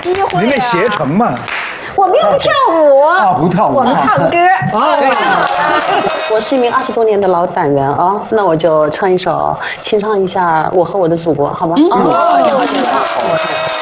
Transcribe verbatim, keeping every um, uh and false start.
机会啊！ 您那携程嘛。 我们又不跳舞啊，不跳舞， 我们唱歌啊。 我是一名二十多年的老党员啊，那我就唱一首，清唱一下《我和我的祖国》，好吗？ 嗯，好，好，好。